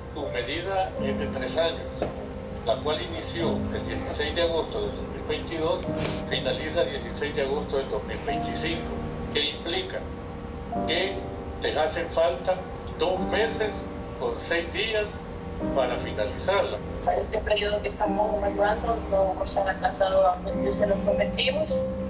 Tu medida es de 3 años, la cual inició el 16 de agosto del 2022, finaliza el 16 de agosto del 2025, que implica que te hacen falta 2 meses con 6 días para finalizarla. Para este periodo que estamos evaluando no se han alcanzado a cumplirse los objetivos.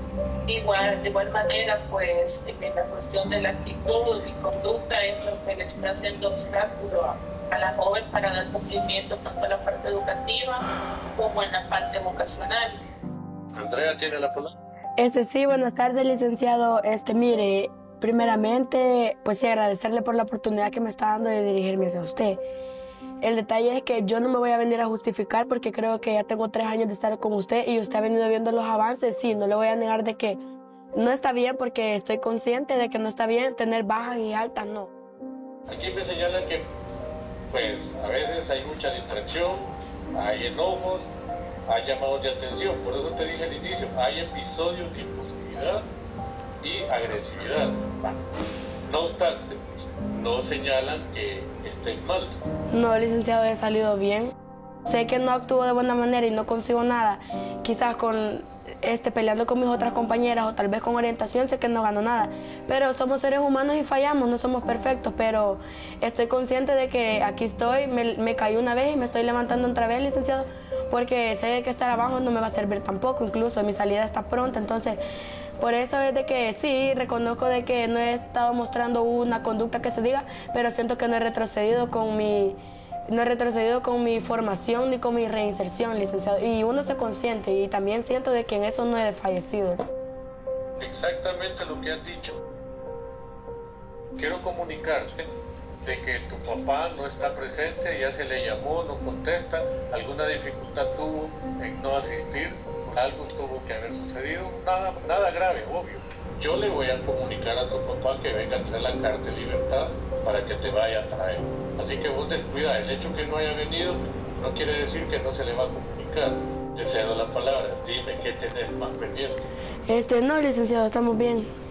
De igual manera, pues la cuestión de la actitud y conducta es lo que le está haciendo obstáculo a la joven para dar cumplimiento tanto en la parte educativa como en la parte vocacional. Andrea tiene la palabra. Sí, buenas tardes, licenciado. Mire, primeramente, pues sí, agradecerle por la oportunidad que me está dando de dirigirme hacia usted. El detalle es que yo no me voy a venir a justificar porque creo que ya tengo 3 años de estar con usted y usted ha venido viendo los avances. Sí, no le voy a negar de que no está bien porque estoy consciente de que no está bien tener bajas y altas, no. Aquí me señalan que pues a veces hay mucha distracción, hay enojos, hay llamados de atención. Por eso te dije al inicio, hay episodios de impulsividad y agresividad. No obstante, no señalan que estén mal. No, licenciado, he salido bien. Sé que no actúo de buena manera y no consigo nada. Quizás con peleando con mis otras compañeras o tal vez con orientación, sé que no gano nada. Pero somos seres humanos y fallamos, no somos perfectos. Pero estoy consciente de que aquí estoy, me caí una vez y me estoy levantando otra vez, licenciado, porque sé que estar abajo no me va a servir tampoco. Incluso mi salida está pronta, entonces por eso es de que sí, reconozco de que no he estado mostrando una conducta que se diga, pero siento que no he retrocedido con mi formación ni con mi reinserción, licenciado. Y uno se consciente y también siento de que en eso no he desfallecido. Exactamente lo que has dicho. Quiero comunicarte de que tu papá no está presente, ya se le llamó, no contesta, alguna dificultad tuvo en no asistir. Algo tuvo que haber sucedido, nada grave, obvio. Yo le voy a comunicar a tu papá que venga a traer la carta de libertad para que te vaya a traer. Así que vos descuida, el hecho que no haya venido no quiere decir que no se le va a comunicar. Te cedo la palabra, dime qué tenés más pendiente. No, licenciado, estamos bien.